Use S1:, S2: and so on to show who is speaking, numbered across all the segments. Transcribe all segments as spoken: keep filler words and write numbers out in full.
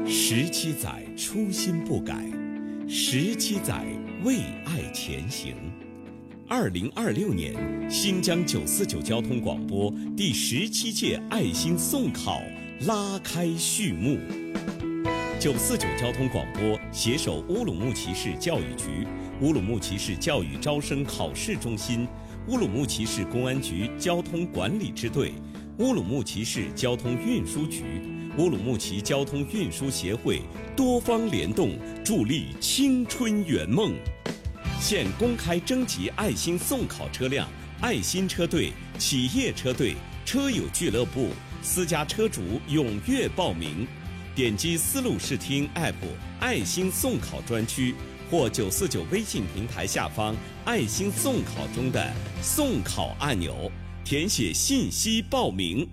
S1: 十七载初心不改，十七载为爱前行。二零二六年，新疆九四九交通广播第十七届爱心送考拉开序幕。九四九交通广播携手乌鲁木齐市教育局、乌鲁木齐市教育招生考试中心、乌鲁木齐市公安局交通管理支队、乌鲁木齐市交通运输局、乌鲁木齐交通运输协会多方联动，助力青春圆梦。现公开征集爱心送考车辆、爱心车队、企业车队、车友俱乐部、私家车主踊跃报名。点击丝路视听 App 爱心送考专区或九四九微信平台下方爱心送考中的送考按钮，填写信息报名。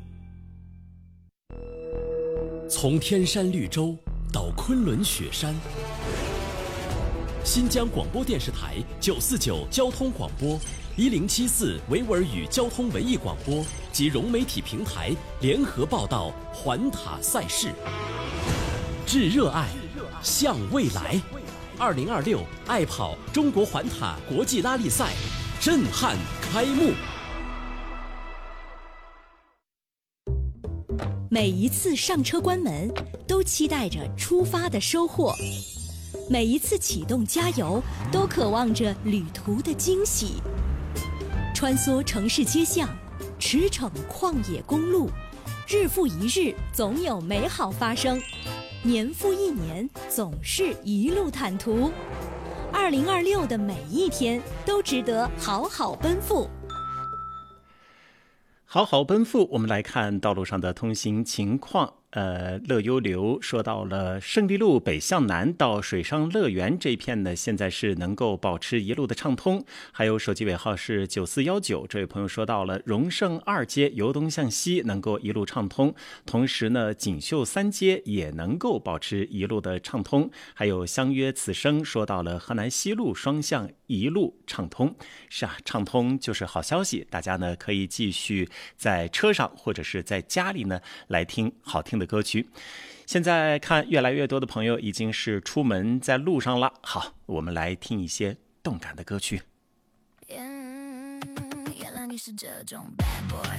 S2: 从天山绿洲到昆仑雪山，新疆广播电视台九四九交通广播、一零七四维吾尔语交通文艺广播及融媒体平台联合报道环塔赛事。致热爱，向未来。二零二六爱跑中国环塔国际拉力赛震撼开幕。
S3: 每一次上车关门，都期待着出发的收获；每一次启动加油，都渴望着旅途的惊喜。穿梭城市街巷，驰骋旷野公路，日复一日，总有美好发生。年复一年，总是一路坦途。二零二六的每一天都值得好好奔赴。
S4: 好好奔赴，我们来看道路上的通行情况。呃，乐悠流说到了胜利路北向南到水上乐园这一片呢，现在是能够保持一路的畅通。还有手机尾号是九四一九，这位朋友说到了荣盛二街由东向西能够一路畅通，同时呢，锦绣三街也能够保持一路的畅通。还有相约此生说到了河南西路双向一路畅通。是啊，畅通就是好消息，大家呢可以继续在车上或者是在家里呢来听好听的歌曲。现在看越来越多的朋友已经是出门在路上了。好，我们来听一些动感的歌曲。
S5: 原来你是这种 bad boy。